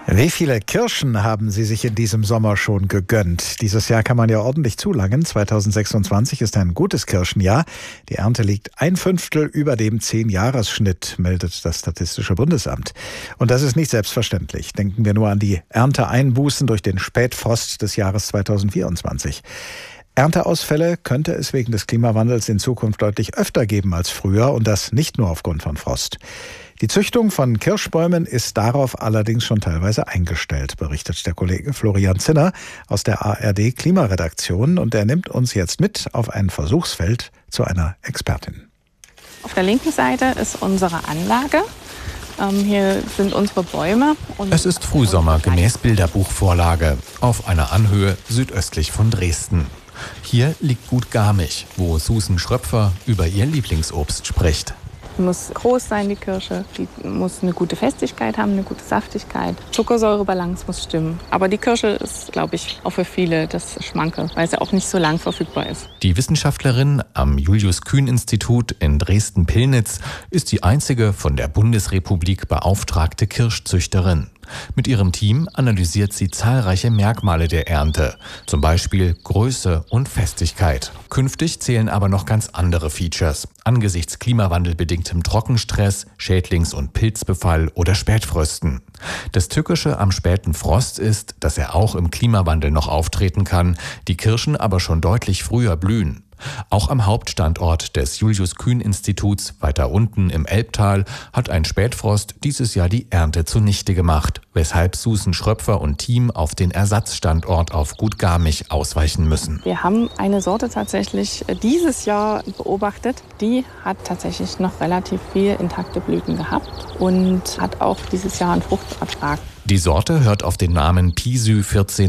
Wie viele Kirschen haben Sie sich in diesem Sommer schon gegönnt? Dieses Jahr kann man ja ordentlich zulangen. 2026 ist ein gutes Kirschenjahr. Die Ernte liegt 1/5 über dem 10-Jahres-Schnitt, meldet das Statistische Bundesamt. Und das ist nicht selbstverständlich. Denken wir nur an die Ernteeinbußen durch den Spätfrost des Jahres 2024. Ernteausfälle könnte es wegen des Klimawandels in Zukunft deutlich öfter geben als früher, und das nicht nur aufgrund von Frost. Die Züchtung von Kirschbäumen ist darauf allerdings schon teilweise eingestellt, berichtet der Kollege Florian Zinner aus der ARD Klimaredaktion, und er nimmt uns jetzt mit auf ein Versuchsfeld zu einer Expertin. Auf der linken Seite ist unsere Anlage. Hier sind unsere Bäume. Es ist Frühsommer gemäß Bilderbuchvorlage auf einer Anhöhe südöstlich von Dresden. Hier liegt Gut Garmisch, wo Susan Schröpfer über ihr Lieblingsobst spricht. Die muss groß sein, die Kirsche. Die muss eine gute Festigkeit haben, eine gute Saftigkeit. Zuckersäurebalance muss stimmen. Aber die Kirsche ist, glaube ich, auch für viele das Schmankerl, weil sie auch nicht so lang verfügbar ist. Die Wissenschaftlerin am Julius-Kühn-Institut in Dresden-Pillnitz ist die einzige von der Bundesrepublik beauftragte Kirschzüchterin. Mit ihrem Team analysiert sie zahlreiche Merkmale der Ernte, zum Beispiel Größe und Festigkeit. Künftig zählen aber noch ganz andere Features, angesichts klimawandelbedingtem Trockenstress, Schädlings- und Pilzbefall oder Spätfrösten. Das Tückische am späten Frost ist, dass er auch im Klimawandel noch auftreten kann, die Kirschen aber schon deutlich früher blühen. Auch am Hauptstandort des Julius-Kühn-Instituts weiter unten im Elbtal hat ein Spätfrost dieses Jahr die Ernte zunichte gemacht, weshalb Susan Schröpfer und Team auf den Ersatzstandort auf Gut Garmisch ausweichen müssen. Wir haben eine Sorte tatsächlich dieses Jahr beobachtet. Die hat tatsächlich noch relativ viel intakte Blüten gehabt und hat auch dieses Jahr einen Fruchtertrag. Die Sorte hört auf den Namen Pisy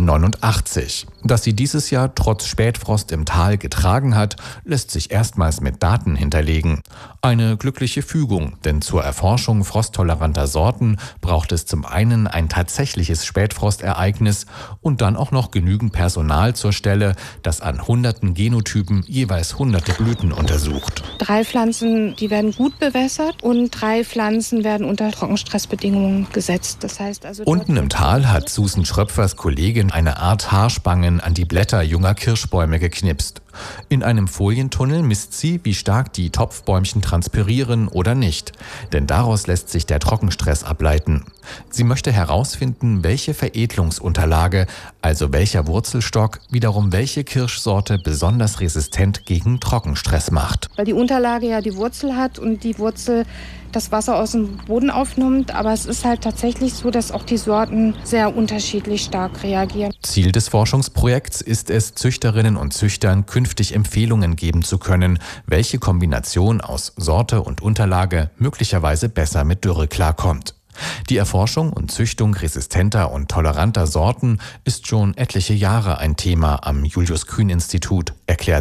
1489. Dass sie dieses Jahr trotz Spätfrost im Tal getragen hat, lässt sich erstmals mit Daten hinterlegen. Eine glückliche Fügung, denn zur Erforschung frosttoleranter Sorten braucht es zum einen ein tatsächliches Spätfrostereignis und dann auch noch genügend Personal zur Stelle, das an hunderten Genotypen jeweils hunderte Blüten untersucht. 3 Pflanzen, die werden gut bewässert, und 3 Pflanzen werden unter Trockenstressbedingungen gesetzt. Das heißt also, unten im Tal hat Susan Schröpfers Kollegin eine Art Haarspangen an die Blätter junger Kirschbäume geknipst. In einem Folientunnel misst sie, wie stark die Topfbäumchen transpirieren oder nicht, denn daraus lässt sich der Trockenstress ableiten. Sie möchte herausfinden, welche Veredelungsunterlage, also welcher Wurzelstock, wiederum welche Kirschsorte besonders resistent gegen Trockenstress macht. weil die Unterlage ja die Wurzel hat und die Wurzel das Wasser aus dem Boden aufnimmt. Aber es ist halt tatsächlich so, dass auch die Sorten sehr unterschiedlich stark reagieren. Ziel des Forschungsprojekts ist es, Züchterinnen und Züchtern künftig Empfehlungen geben zu können, welche Kombination aus Sorte und Unterlage möglicherweise besser mit Dürre klarkommt. Die Erforschung und Züchtung resistenter und toleranter Sorten ist schon etliche Jahre ein Thema am Julius-Kühn-Institut, erklärt